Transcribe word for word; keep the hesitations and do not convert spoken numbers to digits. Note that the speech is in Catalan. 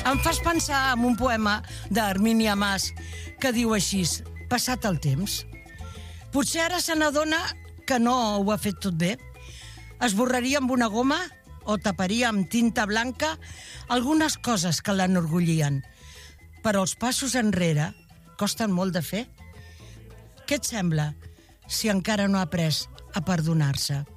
Em fas pensar en un poema d'Hermínia Mas que diu així: passat el temps. Potser ara se n'adona que no ho ha fet tot bé. Esborraria amb una goma o taparia amb tinta blanca algunes coses que l'enorgullien. Però els passos enrere costen molt de fer. Què et sembla si encara no ha après a perdonar-se?